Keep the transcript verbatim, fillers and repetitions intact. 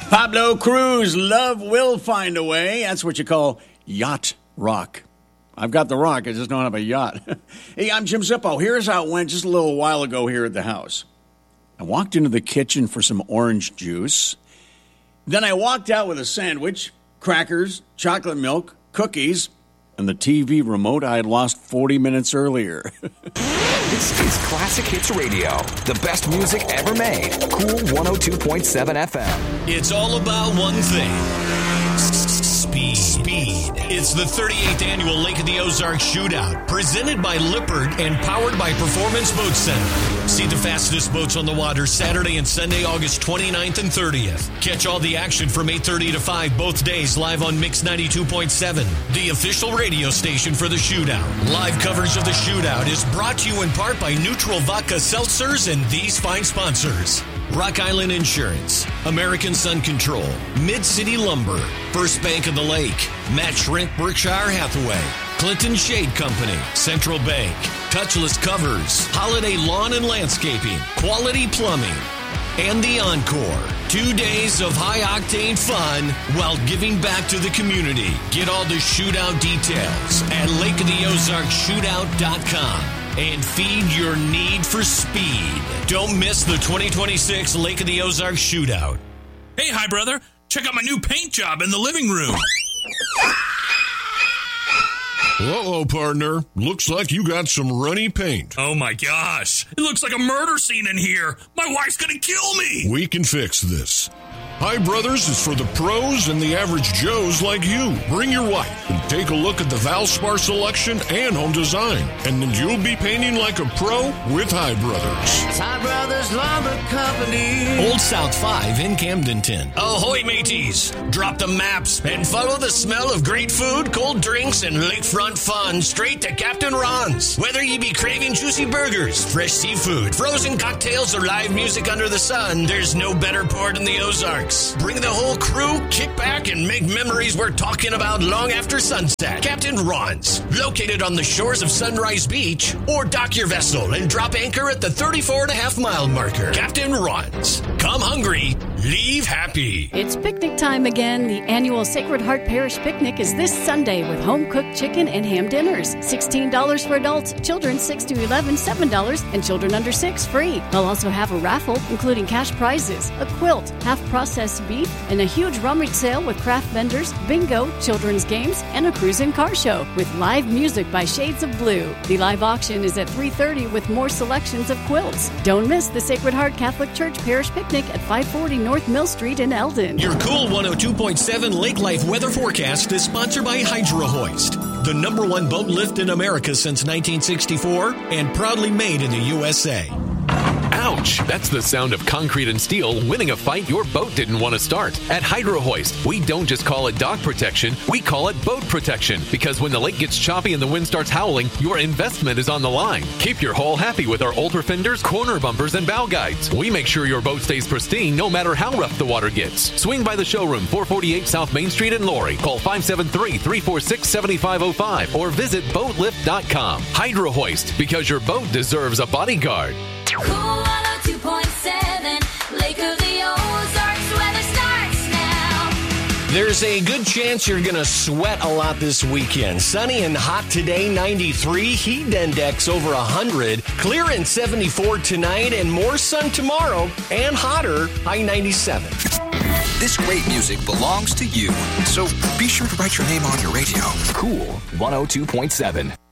Pablo Cruz, Love Will Find a Way. That's what you call yacht rock. I've got the rock, I just don't have a yacht. Hey, I'm Jim Zippo. Here's how it went just a little while ago here at the house. I walked into the kitchen for some orange juice. Then I walked out with a sandwich, crackers, chocolate milk, cookies, and the T V remote I had lost forty minutes earlier. This is Classic Hits Radio, the best music ever made. Cool one oh two point seven F M. It's all about one thing. Speed. Speed. It's the thirty-eighth annual Lake of the Ozarks Shootout, presented by Lippert and powered by Performance Boat Center. See the fastest boats on the water Saturday and Sunday, August twenty-ninth and thirtieth. Catch all the action from eight thirty to five both days live on Mix ninety-two point seven, the official radio station for the Shootout. Live coverage of the Shootout is brought to you in part by Neutral Vodka Seltzers and these fine sponsors. Rock Island Insurance, American Sun Control, Mid-City Lumber, First Bank of the Lake, Matt Shrink Berkshire Hathaway, Clinton Shade Company, Central Bank, Touchless Covers, Holiday Lawn and Landscaping, Quality Plumbing, and The Encore. Two days of high-octane fun while giving back to the community. Get all the Shootout details at lake of the ozarks shootout dot com. And feed your need for speed. Don't miss the twenty twenty-six Lake of the Ozarks Shootout. Hey, hi, brother. Check out my new paint job in the living room. Uh-oh, partner. Looks like you got some runny paint. Oh, my gosh. It looks like a murder scene in here. My wife's going to kill me. We can fix this. Hi Brothers is for the pros and the average Joes like you. Bring your wife and take a look at the Valspar selection and home design. And then you'll be painting like a pro with Hi Brothers. Hi Brothers Lumber Company. Old South five in Camdenton. Ahoy, mateys. Drop the maps and follow the smell of great food, cold drinks, and lakefront fun straight to Captain Ron's. Whether you be craving juicy burgers, fresh seafood, frozen cocktails, or live music under the sun, there's no better port in the Ozarks. Bring the whole crew, kick back, and make memories we're talking about long after sunset. Captain Ron's, located on the shores of Sunrise Beach, or dock your vessel and drop anchor at the thirty-four and a half mile marker. Captain Ron's. Come hungry, leave happy. It's picnic time again. The annual Sacred Heart Parish Picnic is this Sunday with home-cooked chicken and ham dinners. sixteen dollars for adults, children six to eleven, seven dollars, and children under six free. They'll also have a raffle, including cash prizes, a quilt, half-processed beef, and a huge rummage sale with craft vendors, bingo, children's games, and a cruise and car show with live music by Shades of Blue. The live auction is at three thirty with more selections of quilts. Don't miss the Sacred Heart Catholic Church Parish Picnic at five forty North Mill Street in Eldon. Your Cool one oh two point seven Lake Life weather forecast is sponsored by Hydro Hoist, the number one boat lift in America since nineteen sixty-four and proudly made in the U S A. Ouch! That's the sound of concrete and steel winning a fight your boat didn't want to start. At Hydro Hoist, we don't just call it dock protection, we call it boat protection. Because when the lake gets choppy and the wind starts howling, your investment is on the line. Keep your hull happy with our ultra fenders, corner bumpers, and bow guides. We make sure your boat stays pristine no matter how rough the water gets. Swing by the showroom, four forty-eight South Main Street in Laurie. Call five seven three, three four six, seven five zero five or visit boat lift dot com. Hydro Hoist, because your boat deserves a bodyguard. Cool one oh two point seven, Lake of the Ozarks, weather starts now. There's a good chance you're going to sweat a lot this weekend. Sunny and hot today, ninety-three. Heat index over one hundred. Clear and seventy-four tonight, and more sun tomorrow, and hotter, high ninety-seven. This great music belongs to you, so be sure to write your name on your radio. Cool one oh two point seven.